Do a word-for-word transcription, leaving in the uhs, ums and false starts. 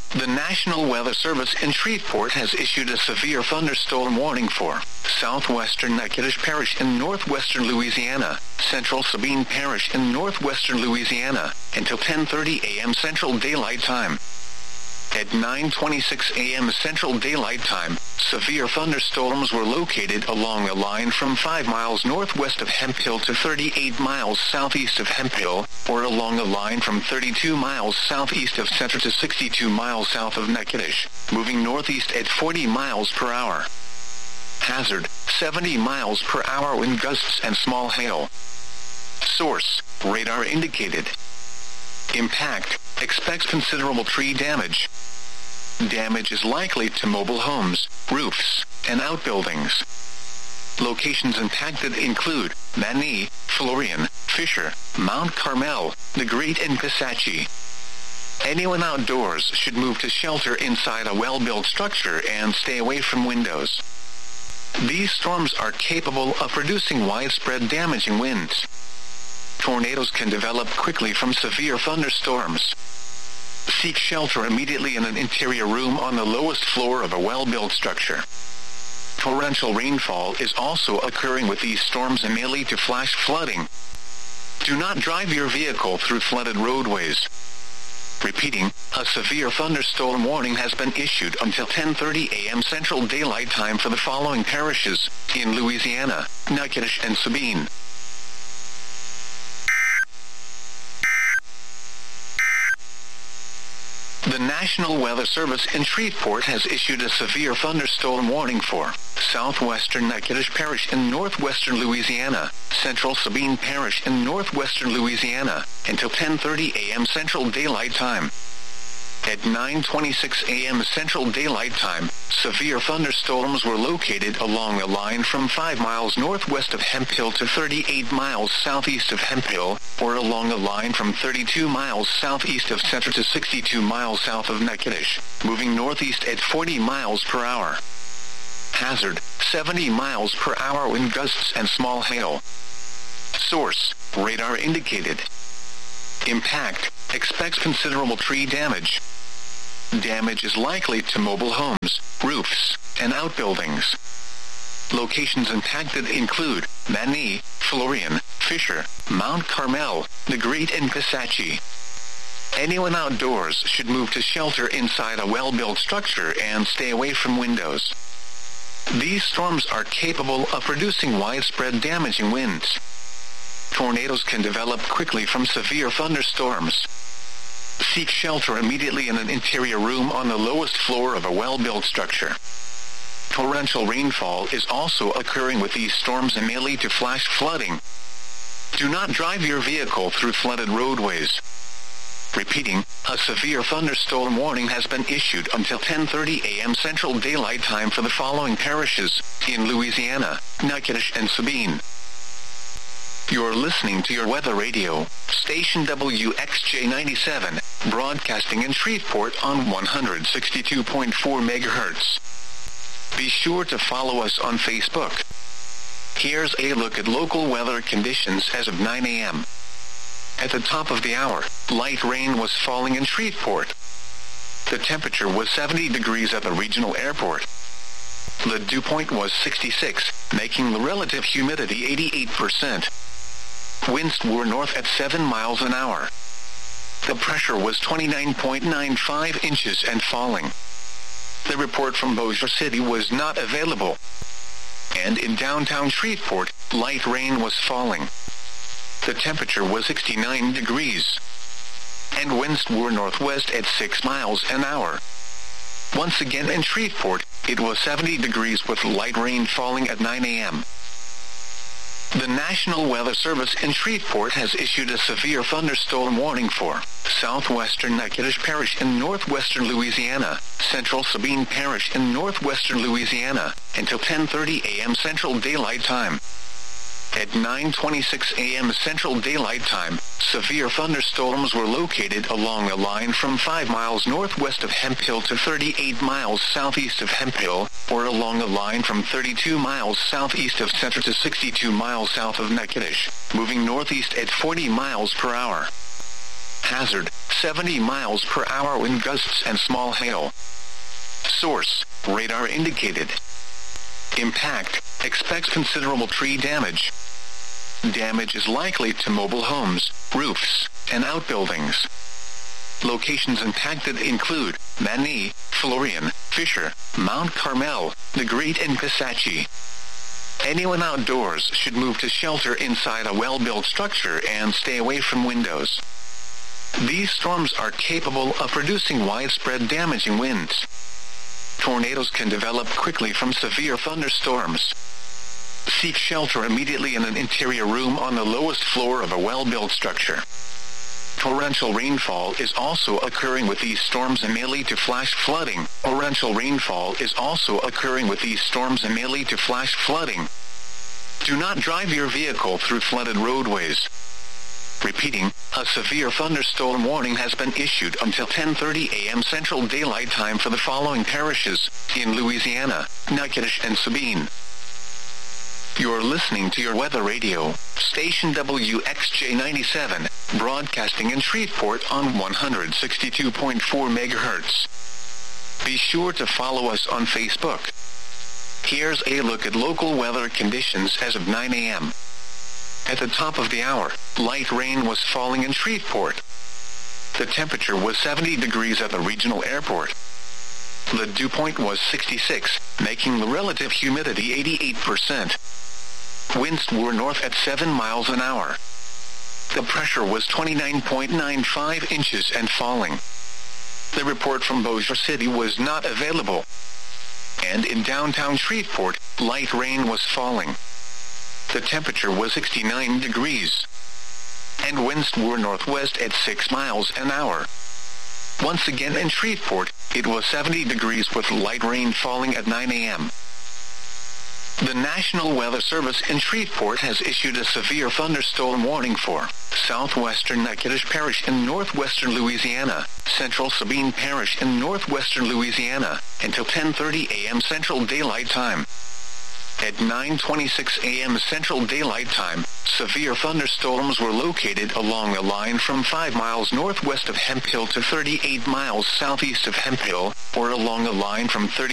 The National Weather Service in Shreveport has issued a severe thunderstorm warning for southwestern Natchitoches Parish in northwestern Louisiana, central Sabine Parish in northwestern Louisiana, until ten thirty a.m. Central Daylight Time. At nine twenty-six a.m. Central Daylight Time, severe thunderstorms were located along a line from five miles northwest of Hemphill to thirty-eight miles southeast of Hemphill, or along a line from thirty-two miles southeast of Center to sixty-two miles south of Natchitoches, moving northeast at forty miles per hour. Hazard, seventy miles per hour wind gusts and small hail. Source, radar indicated. Impact, expects considerable tree damage. Damage is likely to mobile homes, roofs, and outbuildings. Locations impacted include Mani, Florian, Fisher, Mount Carmel, Negrete, and Kisatchie. Anyone outdoors should move to shelter inside a well-built structure and stay away from windows. These storms are capable of producing widespread damaging winds. Tornadoes can develop quickly from severe thunderstorms. Seek shelter immediately in an interior room on the lowest floor of a well-built structure. Torrential rainfall is also occurring with these storms and may lead to flash flooding. Do not drive your vehicle through flooded roadways. Repeating, a severe thunderstorm warning has been issued until ten thirty a.m. Central Daylight Time for the following parishes in Louisiana, Natchitoches, and Sabine. The National Weather Service in Shreveport has issued a severe thunderstorm warning for southwestern Natchitoches Parish in northwestern Louisiana, central Sabine Parish in northwestern Louisiana, until ten thirty a.m. Central Daylight Time. At nine twenty-six a.m. Central Daylight Time, severe thunderstorms were located along a line from five miles northwest of Hemphill to thirty-eight miles southeast of Hemphill, or along a line from thirty-two miles southeast of Center to sixty-two miles south of Natchitoches, moving northeast at forty miles per hour. Hazard, seventy miles per hour wind gusts and small hail. Source, radar indicated. Impact, expects considerable tree damage. Damage is likely to mobile homes, roofs, and outbuildings. Locations impacted include Mani, Florian, Fisher, Mount Carmel, Negrete, and Kisatchie. Anyone outdoors should move to shelter inside a well-built structure and stay away from windows. These storms are capable of producing widespread damaging winds. Tornadoes can develop quickly from severe thunderstorms. Seek shelter immediately in an interior room on the lowest floor of a well-built structure. Torrential rainfall is also occurring with these storms and may lead to flash flooding. Do not drive your vehicle through flooded roadways. Repeating, a severe thunderstorm warning has been issued until ten thirty a.m. Central Daylight Time for the following parishes in Louisiana, Natchitoches, and Sabine. You're listening to your weather radio, station W X J ninety-seven, broadcasting in Shreveport on one hundred sixty-two point four megahertz. Be sure to follow us on Facebook. Here's a look at local weather conditions as of nine a.m. At the top of the hour, light rain was falling in Shreveport. The temperature was seventy degrees at the regional airport. The dew point was sixty-six, making the relative humidity eighty-eight percent. Winds were north at seven miles an hour. The pressure was twenty-nine point nine five inches and falling. The report from Bossier City was not available. And in downtown Shreveport, light rain was falling. The temperature was sixty-nine degrees. And winds were northwest at six miles an hour. Once again in Shreveport, it was seventy degrees with light rain falling at nine a.m. The National Weather Service in Shreveport has issued a severe thunderstorm warning for southwestern Natchitoches Parish in northwestern Louisiana, central Sabine Parish in northwestern Louisiana, until ten thirty a.m. Central Daylight Time. At nine twenty-six a.m. Central Daylight Time, severe thunderstorms were located along a line from five miles northwest of Hemphill to thirty-eight miles southeast of Hemphill, or along a line from thirty-two miles southeast of Center to sixty-two miles south of Natchitoches, moving northeast at forty miles per hour. Hazard, seventy miles per hour wind gusts and small hail. Source: radar indicated. Impact: expect considerable tree damage. Damage is likely to mobile homes, roofs, and outbuildings. Locations impacted include Mani, Florian, Fisher, Mount Carmel, The Great and Kisatchie. Anyone outdoors should move to shelter inside a well-built structure and stay away from windows. These storms are capable of producing widespread damaging winds. Tornadoes can develop quickly from severe thunderstorms. Seek shelter immediately in an interior room on the lowest floor of a well-built structure. Torrential rainfall is also occurring with these storms and may lead to flash flooding. Torrential rainfall is also occurring with these storms and may lead to flash flooding. Do not drive your vehicle through flooded roadways. Repeating, a severe thunderstorm warning has been issued until ten thirty a m Central Daylight Time for the following parishes in Louisiana: Natchitoches and Sabine. You're listening to your weather radio, station W X J ninety-seven, broadcasting in Shreveport on one hundred sixty-two point four megahertz. Be sure to follow us on Facebook. Here's a look at local weather conditions as of nine a m At the top of the hour, light rain was falling in Shreveport. The temperature was seventy degrees at the regional airport. The dew point was sixty-six, making the relative humidity eighty-eight percent. Winds were north at seven miles an hour. The pressure was twenty-nine point nine five inches and falling. The report from Bossier City was not available. And in downtown Shreveport, light rain was falling. The temperature was sixty-nine degrees. And winds were northwest at six miles an hour. Once again in Shreveport, it was seventy degrees with light rain falling at nine a m The National Weather Service in Shreveport has issued a severe thunderstorm warning for southwestern Natchitoches Parish in northwestern Louisiana, central Sabine Parish in northwestern Louisiana, until ten thirty a m Central Daylight Time. At nine twenty-six a m Central Daylight Time, severe thunderstorms were located along a line from five miles northwest of Hemp Hill to thirty-eight miles southeast of Hemp Hill, or along a line from thirty